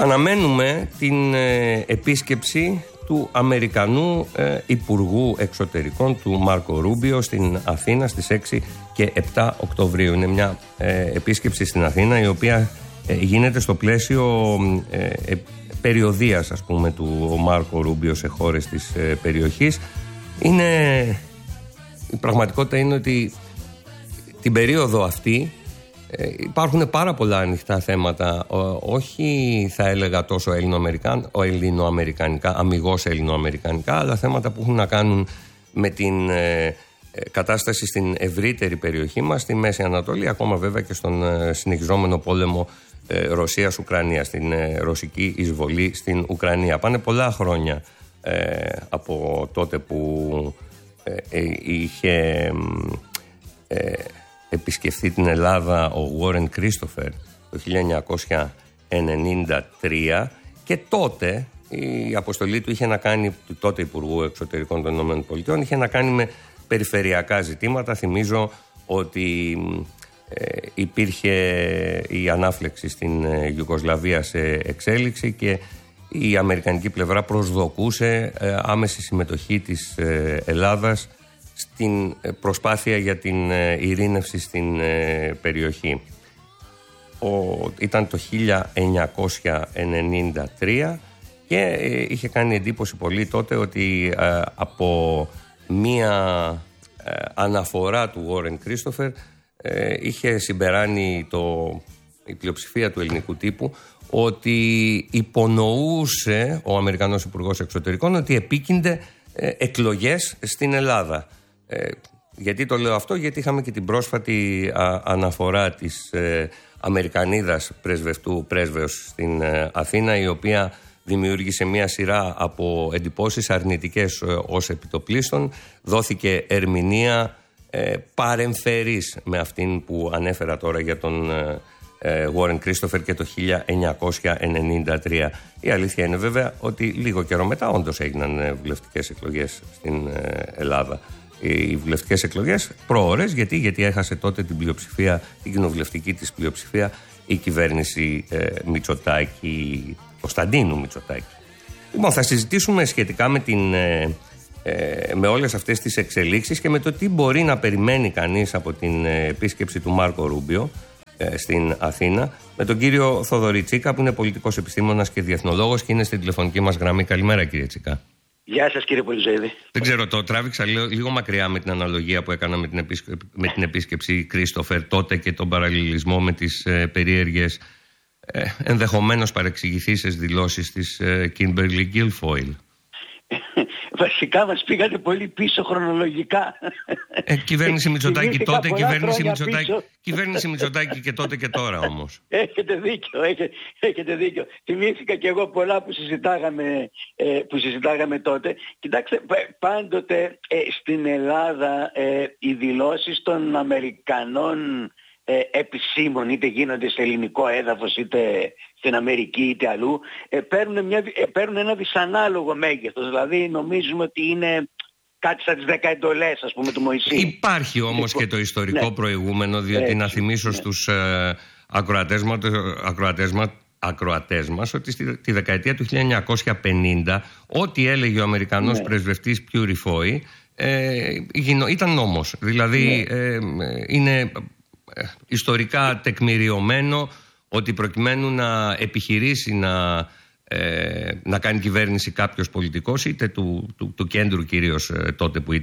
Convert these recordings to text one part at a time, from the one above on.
Αναμένουμε την επίσκεψη του Αμερικανού Υπουργού Εξωτερικών, του Μάρκο Ρούμπιο, στην Αθήνα στις 6 και 7 Οκτωβρίου. Είναι μια επίσκεψη στην Αθήνα η οποία γίνεται στο πλαίσιο περιοδίας, ας πούμε, του Μάρκο Ρούμπιο σε χώρες της περιοχής. Η πραγματικότητα είναι ότι την περίοδο αυτή υπάρχουν πάρα πολλά ανοιχτά θέματα, όχι θα έλεγα τόσο ελληνοαμερικανικά, αμιγώς ελληνοαμερικανικά, αλλά θέματα που έχουν να κάνουν με την κατάσταση στην ευρύτερη περιοχή μας, στη Μέση Ανατολή, ακόμα βέβαια και στον συνεχιζόμενο πόλεμο Ρωσίας-Ουκρανίας, στην ρωσική εισβολή στην Ουκρανία. Πάνε πολλά χρόνια από τότε που είχε επισκεφθεί την Ελλάδα ο Warren Christopher το 1993, και τότε η αποστολή του είχε να κάνει, του τότε Υπουργού Εξωτερικών των ΗΠΑ, είχε να κάνει με περιφερειακά ζητήματα. Θυμίζω ότι υπήρχε η ανάφλεξη στην Ιουγκοσλαβία σε εξέλιξη και η αμερικανική πλευρά προσδοκούσε άμεση συμμετοχή της Ελλάδας στην προσπάθεια για την ειρήνευση στην περιοχή. Ήταν το 1993 και είχε κάνει εντύπωση πολύ τότε ότι από μία αναφορά του Warren Christopher είχε συμπεράνει η πλειοψηφία του ελληνικού τύπου ότι υπονοούσε ο Αμερικανός Υπουργός Εξωτερικών ότι επίκυνται εκλογές στην Ελλάδα. Γιατί το λέω αυτό? Γιατί είχαμε και την πρόσφατη αναφορά της Αμερικανίδας πρέσβεως στην Αθήνα, η οποία δημιούργησε μια σειρά από εντυπώσεις αρνητικές ως επιτοπλίστων. Δόθηκε ερμηνεία παρεμφερής με αυτήν που ανέφερα τώρα για τον Warren Christopher και το 1993. Η αλήθεια είναι βέβαια ότι λίγο καιρό μετά όντως έγιναν βουλευτικές εκλογές στην Ελλάδα. Οι βουλευτικές εκλογές προώρες, γιατί έχασε τότε την πλειοψηφία, την κοινοβουλευτική της πλειοψηφία, η κυβέρνηση Μητσοτάκη, Κωνσταντίνου Μητσοτάκη. Λοιπόν, θα συζητήσουμε σχετικά με όλες αυτές τις εξελίξεις και με το τι μπορεί να περιμένει κανείς από την επίσκεψη του Μάρκο Ρούμπιο στην Αθήνα, με τον κύριο Θοδωρή Τσίκα, που είναι πολιτικός επιστήμονας και διεθνολόγος και είναι στην τηλεφωνική μας γραμμή. Καλημέρα, κύριε Τσίκα. Γεια σας, κύριε Πολυζοίδη. Δεν ξέρω, το τράβηξα λίγο μακριά με την αναλογία που έκανα με την επίσκεψη Κρίστοφερ τότε και τον παραλληλισμό με τις περίεργες ενδεχομένως παρεξηγηθήσεις δηλώσεις της Kimberly Guilfoyle. Βασικά μας πήγατε πολύ πίσω χρονολογικά. Κυβέρνηση Μητσοτάκη τότε, κυβέρνηση Μητσοτάκη και τότε και τώρα όμως. Έχετε δίκιο. Θυμήθηκα και εγώ πολλά που συζητάγαμε τότε. Κοιτάξτε, πάντοτε στην Ελλάδα οι δηλώσεις των Αμερικανών επισήμων, είτε γίνονται σε ελληνικό έδαφος είτε στην Αμερική είτε αλλού, παίρνουν ένα δυσανάλογο μέγεθος. Δηλαδή νομίζουμε ότι είναι κάτι σαν τις 10 εντολές, ας πούμε, του Μωυσή. Υπάρχει όμως και το ιστορικό προηγούμενο, διότι να θυμίσω στους ακροατές μας ότι τη δεκαετία του 1950 ό,τι έλεγε ο Αμερικανός πρεσβευτής Πιουριφόη ήταν νόμος. Δηλαδή είναι ιστορικά τεκμηριωμένο ότι προκειμένου να επιχειρήσει να κάνει κυβέρνηση κάποιος πολιτικός, είτε του κέντρου κυρίως τότε που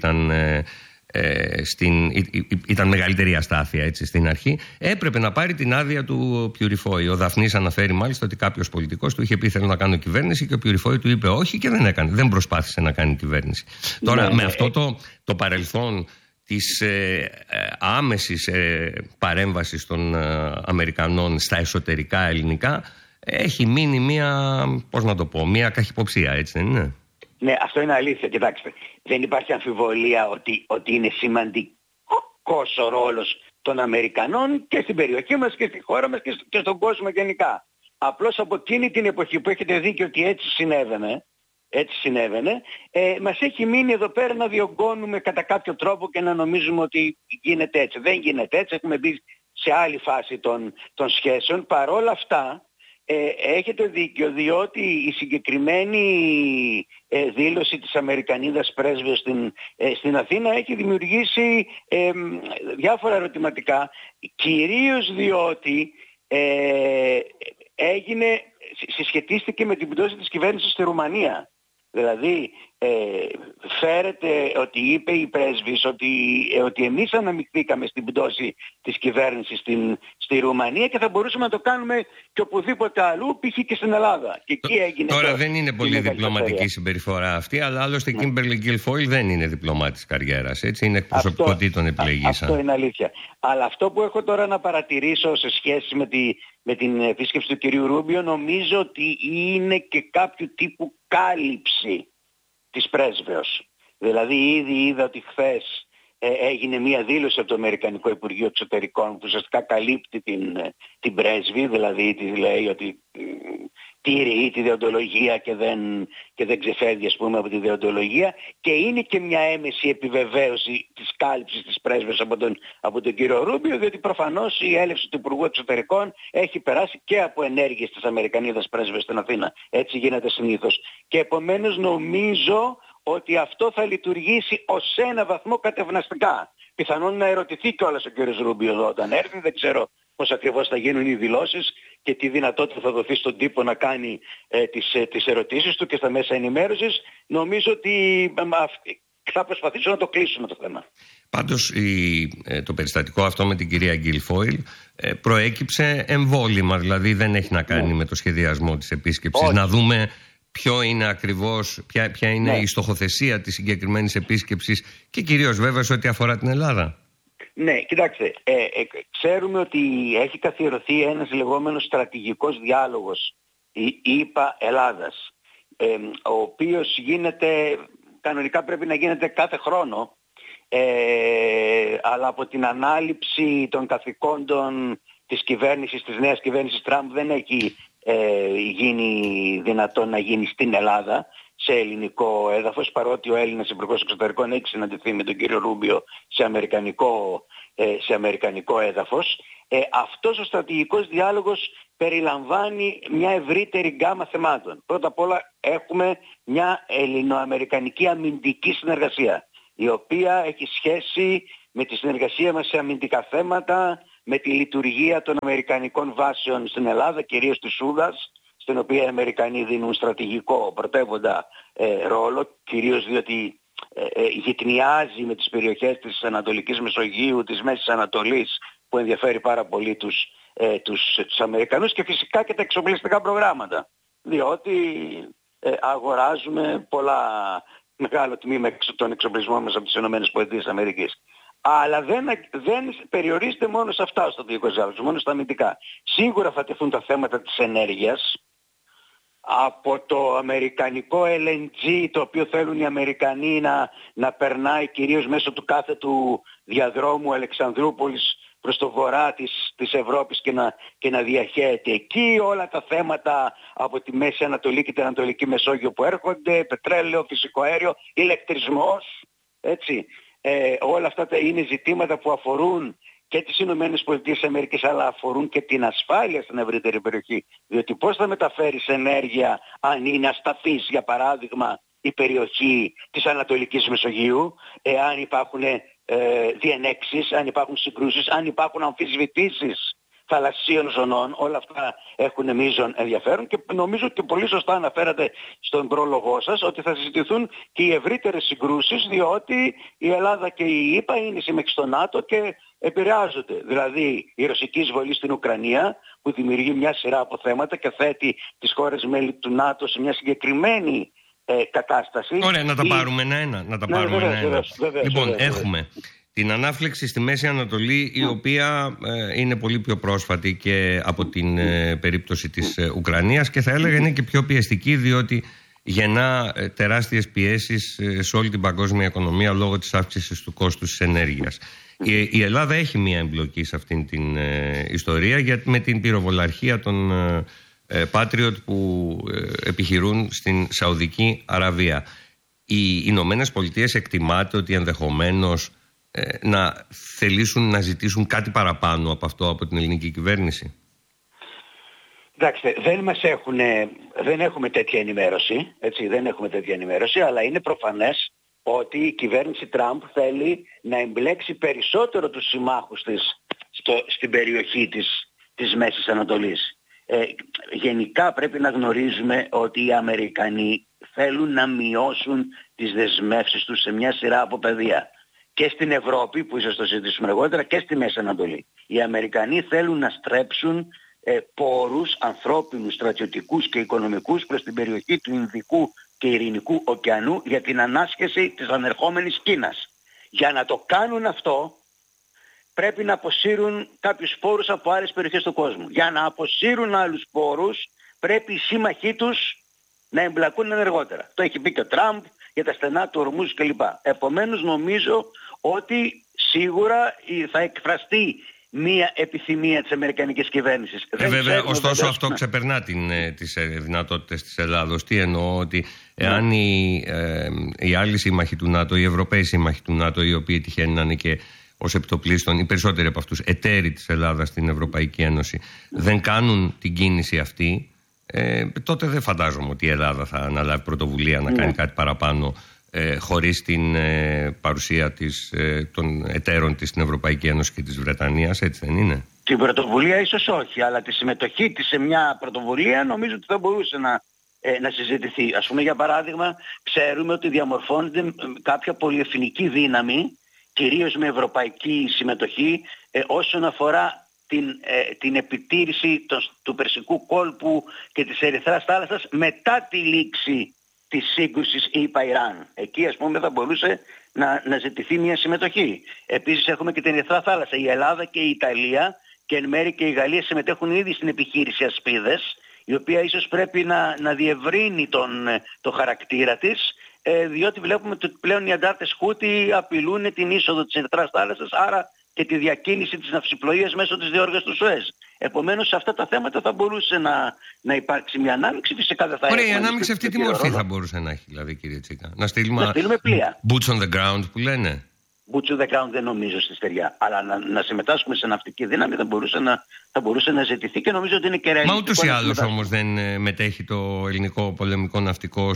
ήταν μεγαλύτερη αστάθεια έτσι, στην αρχή, έπρεπε να πάρει την άδεια του Πιουριφόη. Ο Δαφνής αναφέρει μάλιστα ότι κάποιος πολιτικός του είχε πει θέλω να κάνω κυβέρνηση και ο Πιουριφόη του είπε όχι και δεν έκανε, δεν προσπάθησε να κάνει κυβέρνηση. Τώρα με αυτό το παρελθόν της άμεσης παρέμβασης των Αμερικανών στα εσωτερικά ελληνικά έχει μείνει μια καχυποψία, έτσι δεν είναι? Ναι, αυτό είναι αλήθεια. Κοιτάξτε, δεν υπάρχει αμφιβολία ότι είναι σημαντικός ο ρόλος των Αμερικανών και στην περιοχή μας και στη χώρα μας και στον κόσμο γενικά. Απλώς από εκείνη την εποχή που έχετε δίκιο ότι έτσι συνέβαινε, μας έχει μείνει εδώ πέρα να διωγγώνουμε κατά κάποιο τρόπο και να νομίζουμε ότι γίνεται έτσι. Δεν γίνεται έτσι, έχουμε μπει σε άλλη φάση των σχέσεων. Παρόλα αυτά, έχετε δίκιο, διότι η συγκεκριμένη δήλωση της Αμερικανίδας πρέσβεως στην Αθήνα έχει δημιουργήσει διάφορα ερωτηματικά, κυρίως διότι συσχετίστηκε με την πτώση της κυβέρνησης στη Ρουμανία. Δηλαδή φέρεται ότι είπε η πρέσβης ότι εμείς αναμειχθήκαμε στην πτώση της κυβέρνησης στη Ρουμανία και θα μπορούσαμε να το κάνουμε και οπουδήποτε αλλού, π.χ. και στην Ελλάδα. Και εκεί έγινε. Τώρα δεν είναι πολύ διπλωματική συμπεριφορά αυτή, αλλά άλλωστε η Κίμπερλι Γκίλφοιλ δεν είναι διπλωμάτης καριέρας. Έτσι, είναι εκπροσωπικότητων επιλεγήσαν. Αυτό είναι αλήθεια. Αλλά αυτό που έχω τώρα να παρατηρήσω σε σχέση με την επίσκεψη του κυρίου Ρούμπιο, νομίζω ότι είναι και κάποιο τύπου κάλυψη της πρέσβεως. Δηλαδή ήδη είδα ότι χθες έγινε μία δήλωση από το Αμερικανικό Υπουργείο Εξωτερικών που ουσιαστικά καλύπτει την πρέσβη, δηλαδή τη λέει ότι τηρεί τη δεοντολογία και δεν ξεφεύγει, ας πούμε, από τη δεοντολογία, και είναι και μια έμεση επιβεβαίωση της κάλυψης της πρέσβεως από τον κύριο Ρούμπιο, διότι προφανώς η έλευση του Υπουργού Εξωτερικών έχει περάσει και από ενέργειες της Αμερικανίδας πρέσβεως στην Αθήνα. Έτσι γίνεται συνήθως. Και επομένως νομίζω ότι αυτό θα λειτουργήσει ως ένα βαθμό κατευναστικά. Πιθανόν να ερωτηθεί κιόλας ο κύριος Ρούμπιο εδώ όταν έρθει, δεν ξέρω πώς ακριβώς θα γίνουν οι δηλώσεις και τι δυνατότητα θα δοθεί στον τύπο να κάνει τις ερωτήσεις του και στα μέσα ενημέρωσης. Νομίζω ότι θα προσπαθήσω να το κλείσουμε το θέμα. Πάντως το περιστατικό αυτό με την κυρία Γκίλφοιλ προέκυψε εμβόλυμα, δηλαδή δεν έχει να κάνει με το σχεδιασμό της επίσκεψης. Όχι. Να δούμε ποιο είναι ακριβώς, ποια είναι η στοχοθεσία της συγκεκριμένης επίσκεψης και κυρίως βέβαια σε ό,τι αφορά την Ελλάδα. Ναι, κοιτάξτε, ξέρουμε ότι έχει καθιερωθεί ένας λεγόμενος στρατηγικός διάλογος ΗΠΑ Ελλάδας, ο οποίος κανονικά πρέπει να γίνεται κάθε χρόνο, αλλά από την ανάληψη των καθηκόντων της νέας κυβέρνησης Τραμπ δεν έχει γίνει δυνατόν να γίνει στην Ελλάδα σε ελληνικό έδαφος, παρότι ο Έλληνας Υπουργός Εξωτερικών έχει συναντηθεί με τον κύριο Ρούμπιο σε αμερικανικό έδαφος. Αυτός ο στρατηγικός διάλογος περιλαμβάνει μια ευρύτερη γκάμα θεμάτων. Πρώτα απ' όλα έχουμε μια ελληνοαμερικανική αμυντική συνεργασία, η οποία έχει σχέση με τη συνεργασία μας σε αμυντικά θέματα, με τη λειτουργία των αμερικανικών βάσεων στην Ελλάδα, κυρίως της Σούδας, στην οποία οι Αμερικανοί δίνουν στρατηγικό πρωτεύοντα ρόλο, κυρίως διότι γυτνιάζει με τις περιοχές της Ανατολικής Μεσογείου, της Μέσης Ανατολής, που ενδιαφέρει πάρα πολύ τους Αμερικανούς, και φυσικά και τα εξοπλιστικά προγράμματα, διότι αγοράζουμε μεγάλο τμήμα των εξοπλισμών μας από τις ΗΠΑ. Αλλά δεν περιορίζεται μόνο σε αυτά ο στρατηγικός διάλογος, μόνο στα αμυντικά. Σίγουρα θα τεθούν τα θέματα της ενέργειας, από το αμερικανικό LNG, το οποίο θέλουν οι Αμερικανοί να περνάει κυρίως μέσω του κάθετου διαδρόμου Αλεξανδρούπολης προς το βορρά της Ευρώπης και να διαχέεται εκεί, όλα τα θέματα από τη Μέση Ανατολή και την Ανατολική Μεσόγειο που έρχονται, πετρέλαιο, φυσικό αέριο, ηλεκτρισμός, έτσι. Όλα αυτά είναι ζητήματα που αφορούν και τις Ηνωμένες Πολιτείες Αμερικής, αλλά αφορούν και την ασφάλεια στην ευρύτερη περιοχή. Διότι πώς θα μεταφέρεις ενέργεια αν είναι ασταθής, για παράδειγμα, η περιοχή της Ανατολικής Μεσογείου, αν υπάρχουν διενέξεις, αν υπάρχουν συγκρούσεις, αν υπάρχουν αμφισβητήσεις θαλασσίων ζωνών, όλα αυτά έχουν μείζον ενδιαφέρον, και νομίζω ότι πολύ σωστά αναφέρατε στον πρόλογό σας ότι θα συζητηθούν και οι ευρύτερες συγκρούσεις, διότι η Ελλάδα και η ΗΠΑ είναι σύμμαχοι στο ΝΑΤΟ και επηρεάζονται. Δηλαδή η ρωσική εισβολή στην Ουκρανία, που δημιουργεί μια σειρά από θέματα και θέτει τις χώρες μέλη του ΝΑΤΟ σε μια συγκεκριμένη κατάσταση. Ωραία, να τα πάρουμε ένα-ένα. Λοιπόν, έχουμε την ανάφλεξη στη Μέση Ανατολή, η οποία είναι πολύ πιο πρόσφατη και από την περίπτωση της Ουκρανίας, και θα έλεγα είναι και πιο πιεστική, διότι γεννά τεράστιες πιέσεις σε όλη την παγκόσμια οικονομία λόγω της αύξησης του κόστους της ενέργειας. Η Ελλάδα έχει μία εμπλοκή σε αυτήν την ιστορία με την πυροβολαρχία των Patriot που επιχειρούν στην Σαουδική Αραβία. Οι Ηνωμένες Πολιτείες εκτιμάται ότι ενδεχομένως να θελήσουν να ζητήσουν κάτι παραπάνω από αυτό από την ελληνική κυβέρνηση. Εντάξει, δεν έχουμε τέτοια ενημέρωση, έτσι, δεν έχουμε τέτοια ενημέρωση, αλλά είναι προφανές ότι η κυβέρνηση Τραμπ θέλει να εμπλέξει περισσότερο τους συμμάχους της στην περιοχή της Μέσης Ανατολής. Γενικά πρέπει να γνωρίζουμε ότι οι Αμερικανοί θέλουν να μειώσουν τις δεσμεύσεις τους σε μια σειρά από πεδία. Και στην Ευρώπη, που ίσως το συζητήσουμε αργότερα, και στη Μέση Ανατολή. Οι Αμερικανοί θέλουν να στρέψουν πόρους ανθρώπινους, στρατιωτικούς και οικονομικούς προς την περιοχή του Ινδικού και Ειρηνικού ωκεανού για την ανάσχεση της ανερχόμενης Κίνας. Για να το κάνουν αυτό πρέπει να αποσύρουν κάποιους πόρους από άλλες περιοχές του κόσμου. Για να αποσύρουν άλλους πόρους πρέπει οι σύμμαχοί τους να εμπλακούν ενεργότερα. Το έχει πει και ο Τραμπ για τα στενά του Ορμούζ κλπ. Επομένως νομίζω ότι σίγουρα θα εκφραστεί μία επιθυμία της αμερικανικής κυβέρνησης. Βέβαια, ωστόσο αυτό ξεπερνά τις δυνατότητες της Ελλάδος. Τι εννοώ, ότι εάν οι άλλοι σύμμαχοι του ΝΑΤΟ, οι Ευρωπαίοι σύμμαχοι του ΝΑΤΟ, οι οποίοι τυχαίνουν να είναι και ως επιτοπλίστων, οι περισσότεροι από αυτούς εταίροι της Ελλάδας στην Ευρωπαϊκή Ένωση, δεν κάνουν την κίνηση αυτή, τότε δεν φαντάζομαι ότι η Ελλάδα θα αναλάβει πρωτοβουλία να κάνει κάτι παραπάνω χωρίς την παρουσία των εταίρων της στην Ευρωπαϊκή Ένωση και της Βρετανίας, έτσι δεν είναι? Την πρωτοβουλία ίσως όχι, αλλά τη συμμετοχή της σε μια πρωτοβουλία νομίζω ότι θα μπορούσε να συζητηθεί. Ας πούμε, για παράδειγμα, ξέρουμε ότι διαμορφώνεται κάποια πολυεθνική δύναμη, κυρίως με ευρωπαϊκή συμμετοχή, όσον αφορά την επιτήρηση του Περσικού κόλπου και της Ερυθράς θάλασσας μετά τη λήξη της σύγκρουσης ΗΠΑ-Ιράν. Εκεί, ας πούμε, θα μπορούσε να ζητηθεί μια συμμετοχή. Επίσης έχουμε και την Ερυθρά θάλασσα. Η Ελλάδα και η Ιταλία και εν μέρει και η Γαλλία συμμετέχουν ήδη στην επιχείρηση Ασπίδες, η οποία ίσως πρέπει να διευρύνει το χαρακτήρα της, διότι βλέπουμε ότι πλέον οι αντάρτες Χούτι απειλούν την είσοδο της Ερυθράς θάλασσας, άρα και τη διακίνηση της ναυσιπλοείας μέσω της διόργας του Σουέζ. Επομένως, σε αυτά τα θέματα θα μπορούσε να υπάρξει μια ανάμειξη. Φυσικά δεν θα έχουμε. Ωραία, η ανάμειξη αυτή τι μορφή θα μπορούσε να έχει, δηλαδή, κύριε Τσίκα? Να στείλουμε πλοία. Boots on the ground που λένε. Boots on the ground δεν νομίζω στη στεριά. Αλλά να συμμετάσχουμε σε ναυτική δύναμη θα μπορούσε να ζητηθεί και νομίζω ότι είναι και ρεαλιστικό. Μα ούτως ή άλλως όμως δεν μετέχει το ελληνικό πολεμικό ναυτικό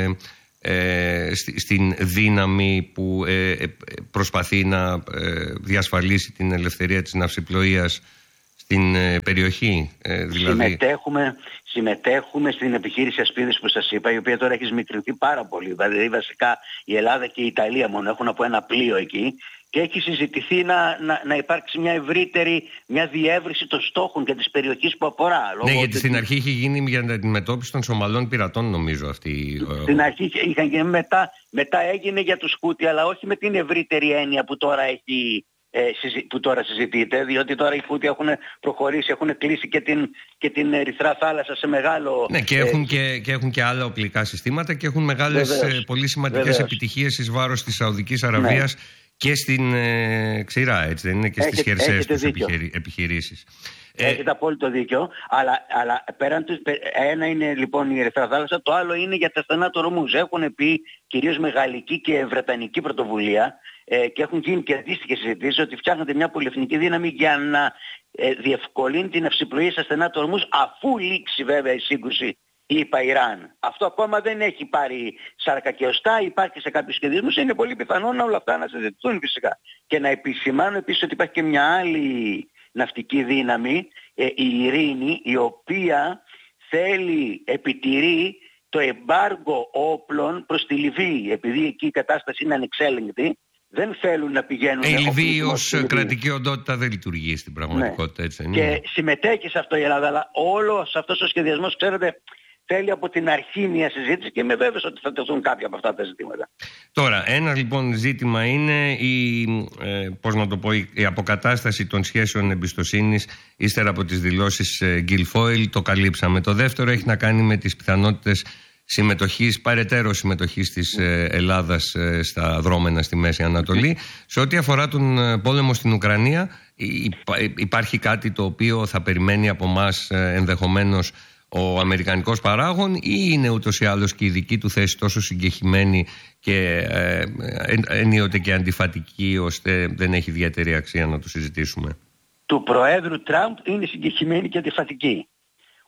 στην δύναμη που προσπαθεί να διασφαλίσει την ελευθερία της ναυσιπλοείας στην περιοχή. Δηλαδή... Συμμετέχουμε στην επιχείρηση Ασπίδης που σας είπα, η οποία τώρα έχει σμικρυνθεί πάρα πολύ. Δηλαδή βασικά η Ελλάδα και η Ιταλία μόνο έχουν από ένα πλοίο εκεί και έχει συζητηθεί να υπάρξει μια διεύρυνση των στόχων και της περιοχής που αφορά. Ναι, γιατί στην αρχή είχε γίνει για την αντιμετώπιση των Σομαλών πειρατών, νομίζω αυτή. Στην αρχή είχαν γίνει, μετά έγινε για τους Χούτι, αλλά όχι με την ευρύτερη έννοια που τώρα συζητείται, διότι τώρα οι Χούτι έχουν προχωρήσει, έχουν κλείσει και την Ερυθρά θάλασσα σε μεγάλο... Ναι, και έχουν και άλλα οπλικά συστήματα και έχουν μεγάλες, πολύ σημαντικές επιτυχίες εις βάρος της Σαουδικής Αραβίας, ναι, και στην ξηρά, έτσι δεν είναι, και στις χερσαίες τους επιχειρήσεις. Έχετε απόλυτο δίκιο, αλλά πέραν του, ένα είναι λοιπόν η Ερυθρά θάλασσα, το άλλο είναι για τα στενά του Ορμούζ. Έχουν πει κυρίως με γαλλική και βρετανική πρωτοβουλία και έχουν γίνει και αντίστοιχες συζητήσεις ότι φτιάχνεται μια πολυεθνική δύναμη για να διευκολύνει την ναυσιπλοεία στα στενά του Ορμούζ, αφού λήξει βέβαια η σύγκρουση ΗΠΑ-Ιράν. Αυτό ακόμα δεν έχει πάρει σάρκα και οστά, υπάρχει σε κάποιους σχεδιασμούς, είναι πολύ πιθανό όλα αυτά να συζητηθούν φυσικά. Και να επισημάνω επίσης ότι υπάρχει και μια άλλη ναυτική δύναμη, η Ειρήνη, η οποία επιτηρεί το εμπάργο όπλων προς τη Λιβύη. Επειδή εκεί η κατάσταση είναι ανεξέλεγκτη, δεν θέλουν να πηγαίνουν... Η Λιβύη ως κρατική οντότητα δεν λειτουργεί στην πραγματικότητα, έτσι δεν είναι? Και συμμετέχει σε αυτό η Ελλάδα, αλλά όλος αυτός ο σχεδιασμός, ξέρετε, θέλει από την αρχή μια συζήτηση και είμαι βέβαιος ότι θα τεθούν κάποια από αυτά τα ζητήματα. Τώρα, ένα λοιπόν ζήτημα είναι η αποκατάσταση των σχέσεων εμπιστοσύνης ύστερα από τις δηλώσεις Γκιλφόιλ, το καλύψαμε. Το δεύτερο έχει να κάνει με τις πιθανότητες παρετέρω συμμετοχής της Ελλάδας στα δρόμενα στη Μέση Ανατολή. Σε ό,τι αφορά τον πόλεμο στην Ουκρανία, υπάρχει κάτι το οποίο θα περιμένει από εμάς ενδεχομένως ο αμερικανικός παράγων, ή είναι ούτως ή άλλως και η δική του θέση τόσο συγκεχημένη και ενίοτε και αντιφατική, ώστε δεν έχει ιδιαίτερη αξία να το συζητήσουμε? Του Προέδρου Τραμπ είναι συγκεχημένη και αντιφατική.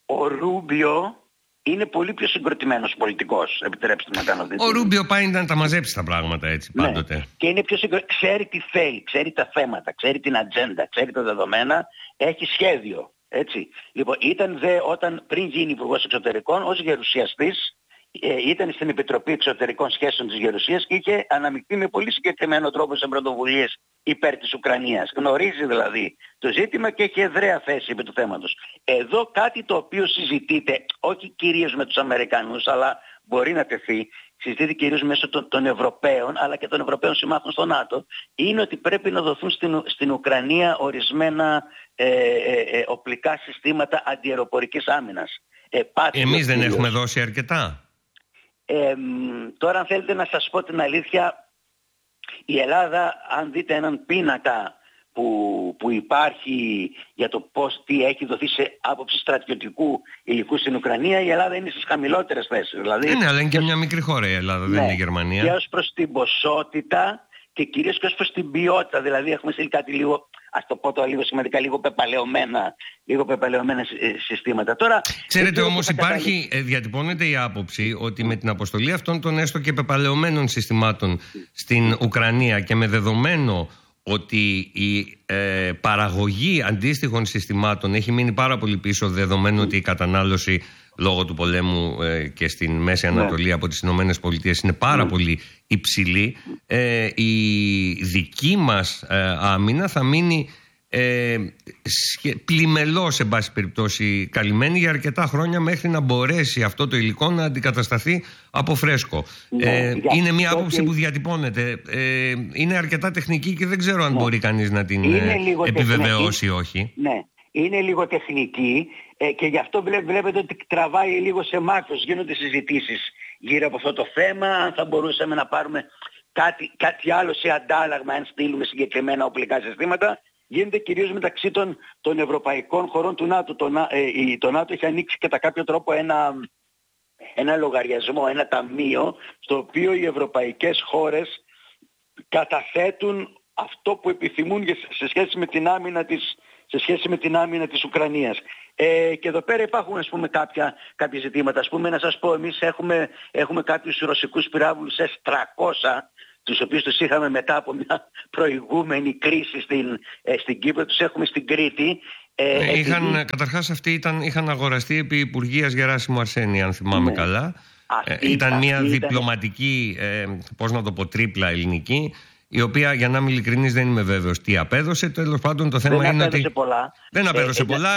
Ο Ρούμπιο είναι πολύ πιο συγκροτημένος πολιτικός, επιτρέψτε να κάνω Ο Ρούμπιο πάει να τα μαζέψει τα πράγματα έτσι πάντοτε. Ναι. Και είναι πιο ξέρει τι θέλει, ξέρει τα θέματα, ξέρει την ατζέντα, ξέρει τα δεδομένα, έχει σχέδιο. Έτσι. Λοιπόν, ήταν όταν πριν γίνει υπουργός εξωτερικών, ως γερουσιαστής, ήταν στην Επιτροπή Εξωτερικών Σχέσεων της Γερουσίας και είχε αναμειχθεί με πολύ συγκεκριμένο τρόπο σε πρωτοβουλίες υπέρ της Ουκρανίας. Γνωρίζει δηλαδή το ζήτημα και έχει εδραία θέση επί του θέματος. Εδώ κάτι το οποίο συζητείται, όχι κυρίως με τους Αμερικανούς, αλλά μπορεί να τεθεί, συζητείται κυρίως μέσω των Ευρωπαίων, αλλά και των Ευρωπαίων συμμάχων στο ΝΑΤΟ, είναι ότι πρέπει να δοθούν στην Ουκρανία ορισμένα οπλικά συστήματα αντιαεροπορικής άμυνας. Εμείς δεν έχουμε δώσει αρκετά. Τώρα αν θέλετε να σας πω την αλήθεια, η Ελλάδα, αν δείτε έναν πίνακα που υπάρχει για το τι έχει δοθεί σε άποψη στρατιωτικού υλικού στην Ουκρανία, η Ελλάδα είναι στις χαμηλότερες θέσεις. Δηλαδή, ναι, αλλά είναι και μια μικρή χώρα η Ελλάδα, δεν είναι η Γερμανία. Και ως προς την ποσότητα και κυρίως και ως προς την ποιότητα. Δηλαδή έχουμε στείλει κάτι λίγο, ας το πω το λίγο σημαντικά, λίγο πεπαλαιωμένα συστήματα. Τώρα, ξέρετε όμως διατυπώνεται η άποψη ότι με την αποστολή αυτών των έστω και πεπαλαιωμένων συστημάτων στην Ουκρανία και με δεδομένο ότι η παραγωγή αντίστοιχων συστημάτων έχει μείνει πάρα πολύ πίσω, δεδομένου ότι η κατανάλωση λόγω του πολέμου και στην Μέση Ανατολή από τις Ηνωμένες Πολιτείες είναι πάρα πολύ υψηλή, η δική μας άμυνα θα μείνει πλημελώς, σε πάση περιπτώσει, καλυμμένη για αρκετά χρόνια, μέχρι να μπορέσει αυτό το υλικό να αντικατασταθεί από φρέσκο. Είναι μια άποψη που διατυπώνεται. Είναι αρκετά τεχνική και δεν ξέρω αν μπορεί κανείς να την επιβεβαιώσει ή όχι. Ναι, είναι λίγο τεχνική και γι' αυτό βλέπετε ότι τραβάει λίγο σε μάκρος. Γίνονται συζητήσεις γύρω από αυτό το θέμα, αν θα μπορούσαμε να πάρουμε κάτι άλλο σε αντάλλαγμα, αν στείλουμε συγκεκριμένα οπλικά συστήματα. Γίνεται κυρίως μεταξύ των ευρωπαϊκών χωρών του ΝΑΤΟ. Το ΝΑΤΟ έχει ανοίξει κατά κάποιο τρόπο ένα λογαριασμό, ένα ταμείο, στο οποίο οι ευρωπαϊκές χώρες καταθέτουν αυτό που επιθυμούν σε σχέση με την άμυνα της Ουκρανίας. Και εδώ πέρα υπάρχουν, ας πούμε, κάποια ζητήματα. Ας πούμε, να σας πω, εμείς έχουμε κάποιους ρωσικούς πυράβλους S-300, τους οποίους τους είχαμε μετά από μια προηγούμενη κρίση στην Κύπρο, τους έχουμε στην Κρήτη. Καταρχάς αυτοί είχαν αγοραστεί επί Υπουργείας Γεράσιμου Αρσένη, αν θυμάμαι καλά. Ήταν μια διπλωματική, τρίπλα ελληνική, η οποία, για να είμαι ειλικρινής, δεν είμαι βέβαιος τι απέδωσε. Τέλος πάντων, το θέμα είναι ότι δεν απέδωσε πολλά.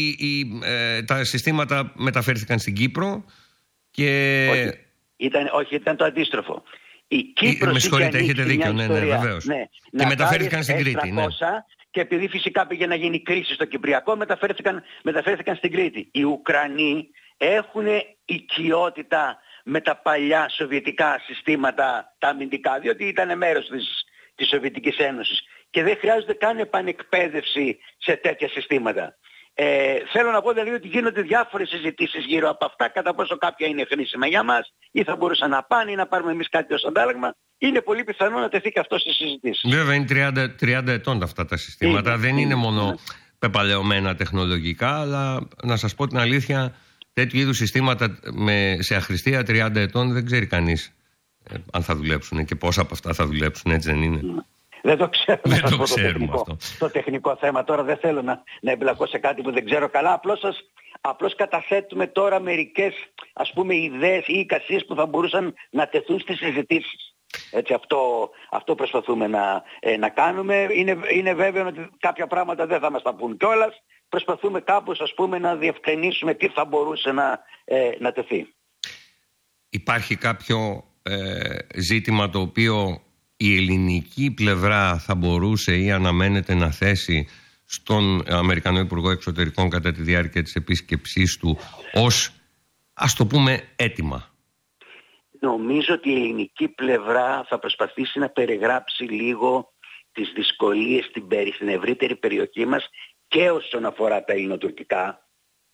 Τα συστήματα μεταφέρθηκαν στην Κύπρο και... Όχι, ήταν το αντίστροφο. Με συγχωρείτε, έχετε δίκιο, ναι, βεβαίως. Ναι, και μεταφέρθηκαν στην Κρήτη. Ναι. Και επειδή φυσικά πήγε να γίνει κρίση στο Κυπριακό, μεταφέρθηκαν στην Κρήτη. Οι Ουκρανοί έχουν οικειότητα με τα παλιά σοβιετικά συστήματα, τα αμυντικά, διότι ήταν μέρος της Σοβιετικής Ένωσης και δεν χρειάζεται καν επανεκπαίδευση σε τέτοια συστήματα. Θέλω να πω δηλαδή ότι γίνονται διάφορες συζητήσεις γύρω από αυτά, κατά πόσο κάποια είναι χρήσιμα για μας ή θα μπορούσαν να πάνε ή να πάρουμε εμείς κάτι ως αντάλλαγμα. Είναι πολύ πιθανό να τεθεί και αυτό στις συζητήσεις. Βέβαια είναι 30 ετών αυτά τα συστήματα, δεν είναι μόνο πεπαλαιωμένα τεχνολογικά, αλλά να σας πω την αλήθεια, τέτοιου είδους συστήματα σε αχρηστία 30 ετών δεν ξέρει κανείς αν θα δουλέψουν και πόσα από αυτά θα δουλέψουν, έτσι δεν είναι? Δεν το ξέρω. Δεν το ξέρουμε αυτό. Το τεχνικό θέμα τώρα δεν θέλω να εμπλακώ σε κάτι που δεν ξέρω καλά. Απλώς καταθέτουμε τώρα μερικές, ας πούμε, ιδέες ή εικασίες που θα μπορούσαν να τεθούν στις συζητήσεις. Έτσι, αυτό προσπαθούμε να κάνουμε. Είναι βέβαιο ότι κάποια πράγματα δεν θα μας τα πούν κιόλας. Προσπαθούμε κάπως, ας πούμε, να διευκρινίσουμε τι θα μπορούσε να τεθεί. Υπάρχει κάποιο ζήτημα το οποίο η ελληνική πλευρά θα μπορούσε ή αναμένεται να θέσει στον Αμερικανό Υπουργό Εξωτερικών κατά τη διάρκεια της επίσκεψής του ως, ας το πούμε, έτοιμα? Νομίζω ότι η ελληνική πλευρά θα προσπαθήσει να περιγράψει λίγο τις δυσκολίες στην ευρύτερη περιοχή μας και όσον αφορά τα ελληνοτουρκικά.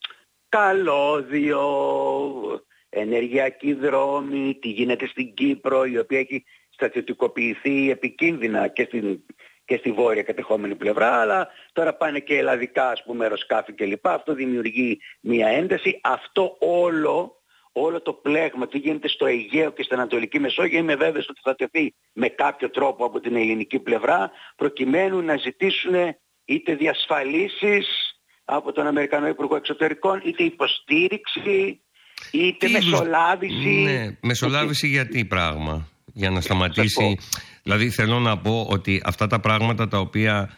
Καλώδιο, ενεργειακοί δρόμοι, τι γίνεται στην Κύπρο, η οποία έχει στρατιωτικοποιηθεί επικίνδυνα και στη βόρεια κατεχόμενη πλευρά, αλλά τώρα πάνε και ελλαδικά, ας πούμε, αεροσκάφη κλπ. Αυτό δημιουργεί μια ένταση. Αυτό όλο το πλέγμα, τι γίνεται στο Αιγαίο και στην Ανατολική Μεσόγειο, είμαι βέβαιος ότι θα τεθεί με κάποιο τρόπο από την ελληνική πλευρά, προκειμένου να ζητήσουν είτε διασφαλίσεις από τον Αμερικανό Υπουργό Εξωτερικών, είτε υποστήριξη, είτε μεσολάβηση. Ναι, μεσολάβηση για τι πράγμα? Για να σταματήσει. Δηλαδή θέλω να πω ότι αυτά τα πράγματα τα οποία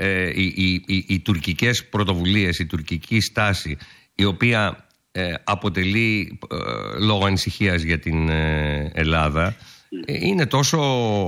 οι τουρκικές πρωτοβουλίες, η τουρκική στάση, η οποία αποτελεί λόγω ανησυχίας για την Ελλάδα, είναι τόσο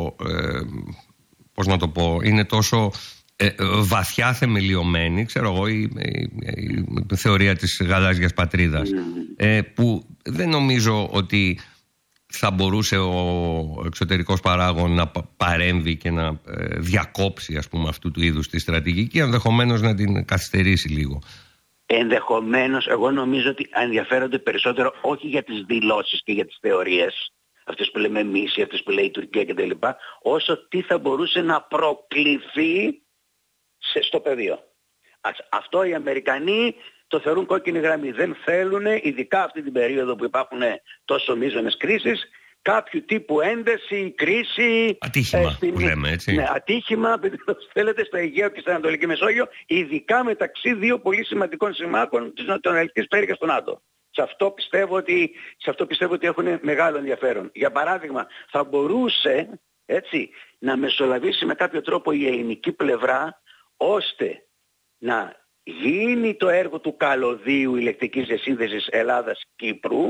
πώς να το πω, είναι τόσο βαθιά θεμελιωμένη, ξέρω εγώ, η θεωρία της γαλάζιας πατρίδας, που δεν νομίζω ότι θα μπορούσε ο εξωτερικός παράγων να παρέμβει και να διακόψει, ας πούμε, αυτού του είδους τη στρατηγική, ενδεχομένως να την καθυστερήσει λίγο. Ενδεχομένως, εγώ νομίζω ότι ενδιαφέρονται περισσότερο όχι για τις δηλώσεις και για τις θεωρίες, αυτές που λέμε εμείς ή αυτές που λέει η Τουρκία κτλ., όσο τι θα μπορούσε να προκληθεί στο πεδίο. Αυτό οι Αμερικανοί το θεωρούν κόκκινη γραμμή. Δεν θέλουν, ειδικά αυτή την περίοδο που υπάρχουν τόσο μείζονες κρίσεις, κάποιο τύπου ένταση, κρίση. Ατύχημα που λέμε, έτσι. Ναι, ατύχημα, θέλετε, στο Αιγαίο και στην Ανατολική Μεσόγειο, ειδικά μεταξύ δύο πολύ σημαντικών συμμάχων της Νοτιοανατολικής Πτέρυγας στον ΝΑΤΟ. Σε αυτό πιστεύω ότι έχουν μεγάλο ενδιαφέρον. Για παράδειγμα, θα μπορούσε, έτσι, να μεσολαβήσει με κάποιο τρόπο η ελληνική πλευρά, ώστε να γίνει το έργο του καλωδίου ηλεκτρικής διασύνδεσης Ελλάδας-Κύπρου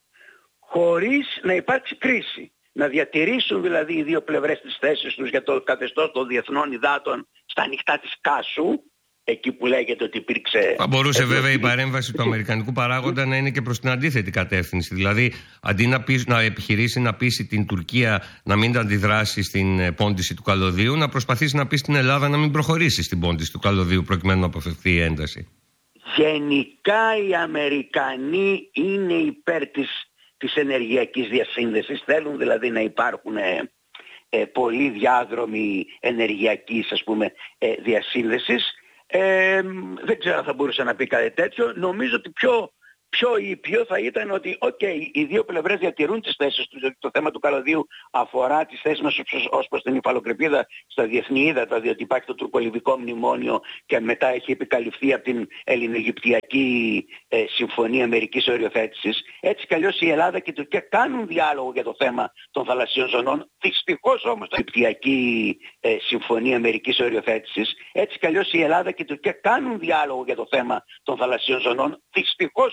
χωρίς να υπάρξει κρίση. Να διατηρήσουν δηλαδή οι δύο πλευρές τις θέσεις τους για το καθεστώς των διεθνών υδάτων στα ανοιχτά της Κάσου, εκεί που λέγεται ότι υπήρξε... Θα μπορούσε βέβαια η παρέμβαση του αμερικανικού παράγοντα να είναι και προς την αντίθετη κατεύθυνση. Δηλαδή, αντί να επιχειρήσει να πείσει την Τουρκία να μην αντιδράσει στην πόντιση του καλωδίου, να προσπαθήσει να πείσει την Ελλάδα να μην προχωρήσει στην πόντιση του καλωδίου προκειμένου να αποφευθεί η ένταση. Γενικά οι Αμερικανοί είναι υπέρ της ενεργειακής διασύνδεσης. Θέλουν δηλαδή να υπάρχουν πολλοί διάδρομοι ενεργειακής, ας πούμε, διασύνδεσης. Δεν ξέρω αν θα μπορούσε να πει κάτι τέτοιο. Νομίζω ότι πιο ήπιο θα ήταν ότι οι δύο πλευρές διατηρούν τις θέσεις τους. Το θέμα του καλωδίου αφορά τις θέσεις μας ως προς την υφαλοκρηπίδα στα διεθνή ύδατα, διότι υπάρχει το τουρκολιβικό μνημόνιο και μετά έχει επικαλυφθεί από την Ελληνοαιγυπτιακή Συμφωνία Μερικής Οριοθέτησης. Έτσι κι αλλιώς η Ελλάδα και η Τουρκία κάνουν διάλογο για το θέμα των θαλασσίων ζωνών. Δυστυχώς όμως η Αιγυπτιακή Συμφωνία Μερικής Οριοθέτησης. Έτσι κι αλλιώς η Ελλάδα και η Τουρκία κάνουν διάλογο για το θέμα των θαλασσίων ζωνών. Δυστυχώς